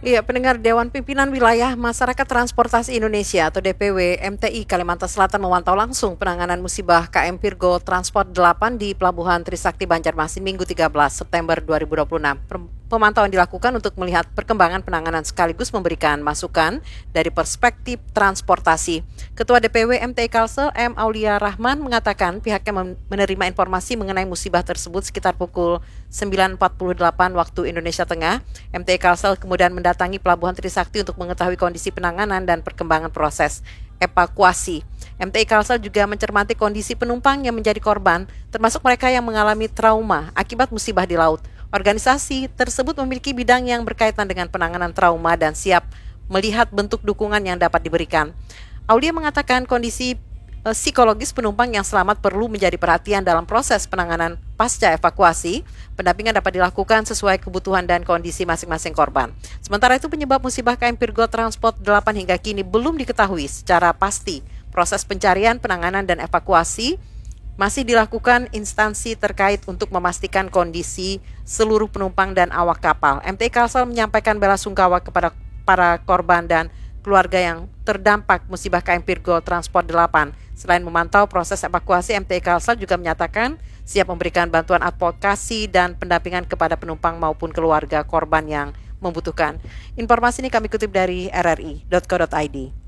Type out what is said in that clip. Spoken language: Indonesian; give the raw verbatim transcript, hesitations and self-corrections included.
Iya, pendengar Dewan Pimpinan Wilayah Masyarakat Transportasi Indonesia atau D P W M T I Kalimantan Selatan memantau langsung penanganan musibah K M Virgo Transport delapan di Pelabuhan Trisakti Banjarmasin Minggu tiga belas September dua ribu dua puluh enam. Pemantauan dilakukan untuk melihat perkembangan penanganan sekaligus memberikan masukan dari perspektif transportasi. Ketua D P W M T I Kalsel M. Aulia Rahman mengatakan pihaknya menerima informasi mengenai musibah tersebut sekitar pukul sembilan empat puluh delapan waktu Indonesia Tengah. M T I Kalsel kemudian mendatangi Pelabuhan Trisakti untuk mengetahui kondisi penanganan dan perkembangan proses evakuasi. M T I Kalsel juga mencermati kondisi penumpang yang menjadi korban, termasuk mereka yang mengalami trauma akibat musibah di laut. Organisasi tersebut memiliki bidang yang berkaitan dengan penanganan trauma dan siap melihat bentuk dukungan yang dapat diberikan. Aulia mengatakan kondisi e, psikologis penumpang yang selamat perlu menjadi perhatian dalam proses penanganan pasca evakuasi. Pendampingan dapat dilakukan sesuai kebutuhan dan kondisi masing-masing korban. Sementara itu penyebab musibah K M Virgo Transport delapan hingga kini belum diketahui secara pasti. Proses pencarian, penanganan, dan evakuasi masih dilakukan instansi terkait untuk memastikan kondisi seluruh penumpang dan awak kapal. M T I Kalsel menyampaikan bela sungkawa kepada para korban dan keluarga yang terdampak musibah K M Virgo Transport delapan. Selain memantau proses evakuasi, M T I Kalsel juga menyatakan siap memberikan bantuan advokasi dan pendampingan kepada penumpang maupun keluarga korban yang membutuhkan. Informasi ini kami kutip dari r r i titik co titik i d.